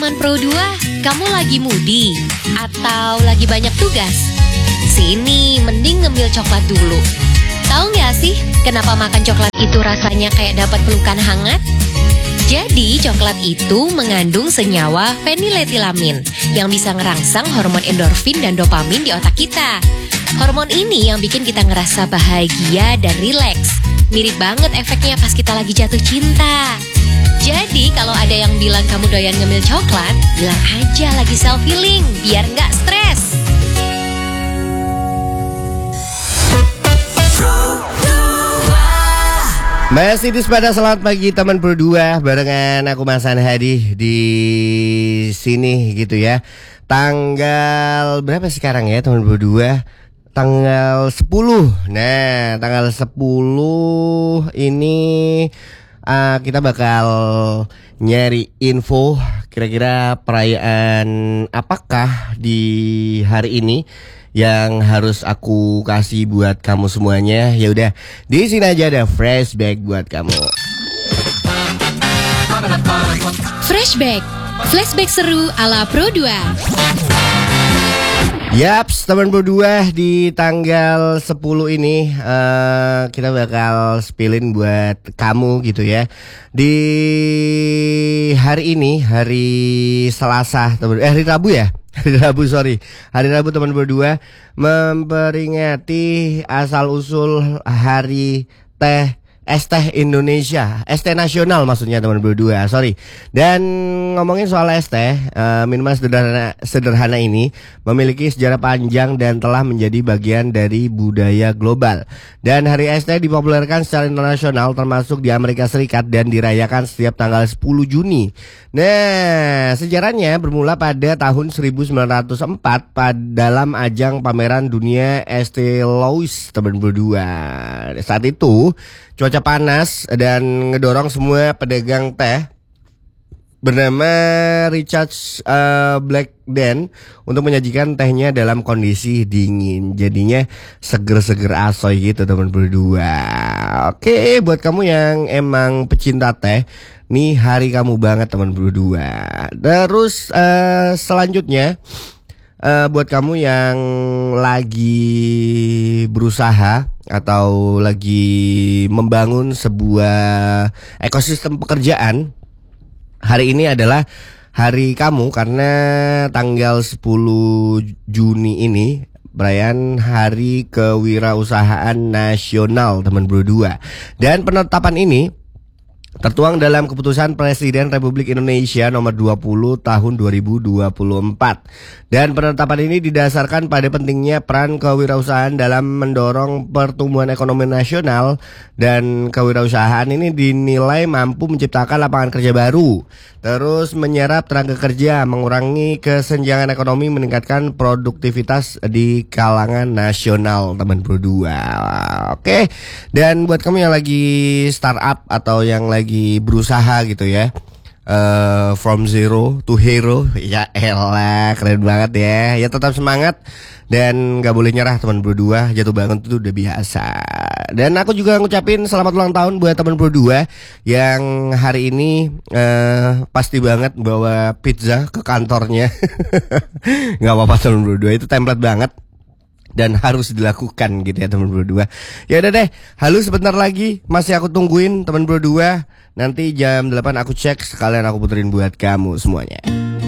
Teman Pro 2, kamu lagi moody? Atau lagi banyak tugas? Sini, mending ngemil coklat dulu. Tahu nggak sih, kenapa makan coklat itu rasanya kayak dapat pelukan hangat? Jadi, coklat itu mengandung senyawa feniletilamin yang bisa ngerangsang hormon endorfin dan dopamin di otak kita. Hormon ini yang bikin kita ngerasa bahagia dan rileks. Mirip banget efeknya pas kita lagi jatuh cinta. Jadi kalau ada yang bilang kamu doyan ngemil coklat, bilang aja lagi self healing biar nggak stres. Masih di Sepada, selamat pagi teman berdua, barengan aku Mas Hadi di sini gitu ya. Tanggal berapa sekarang ya teman berdua? Tanggal 10. Nah, tanggal 10 ini kita bakal nyari info kira-kira perayaan apakah di hari ini yang harus aku kasih buat kamu semuanya. Ya udah, di sini aja ada flashback buat kamu. Flashback, flashback seru ala Pro 2. Yaps, teman berdua, di tanggal 10 ini kita bakal spillin buat kamu gitu ya. Di hari ini, hari Selasa, hari Rabu ya. Hari Rabu teman berdua, memperingati asal usul hari es teh Indonesia, es teh nasional maksudnya teman berdua, sorry. Dan ngomongin soal es teh, minuman sederhana ini memiliki sejarah panjang dan telah menjadi bagian dari budaya global. Dan hari es teh dipopulerkan secara internasional termasuk di Amerika Serikat dan dirayakan setiap tanggal 10 Juni. Nah, sejarahnya bermula pada tahun 1904 dalam ajang pameran dunia Estée Lauder teman berdua. Saat itu cuaca panas dan ngedorong semua pedagang teh bernama Richard Blackden untuk menyajikan tehnya dalam kondisi dingin. Jadinya seger-seger asoy gitu teman berdua. Oke, buat kamu yang emang pecinta teh, nih hari kamu banget teman berdua. Terus selanjutnya buat kamu yang lagi berusaha atau lagi membangun sebuah ekosistem pekerjaan, hari ini adalah hari kamu karena tanggal 10 Juni ini perayaan Hari Kewirausahaan Nasional teman berdua. Dan penetapan ini tertuang dalam keputusan Presiden Republik Indonesia nomor 20 tahun 2024. Dan penetapan ini didasarkan pada pentingnya peran kewirausahaan dalam mendorong pertumbuhan ekonomi nasional, dan kewirausahaan ini dinilai mampu menciptakan lapangan kerja baru, terus menyerap tenaga kerja, mengurangi kesenjangan ekonomi, meningkatkan produktivitas di kalangan nasional teman berdua. Oke. Dan buat kamu yang lagi startup atau yang lagi berusaha gitu ya, from zero to hero, ya elah keren banget ya. Ya tetap semangat dan gak boleh nyerah teman berdua. Jatuh bangun itu udah biasa. Dan aku juga ngucapin selamat ulang tahun buat teman berdua yang hari ini pasti banget bawa pizza ke kantornya. Gak apa-apa teman berdua, itu template banget dan harus dilakukan gitu ya teman berdua. Ya udah deh, halo sebentar lagi masih aku tungguin teman berdua. Nanti jam 8 aku cek, sekalian aku puterin buat kamu semuanya.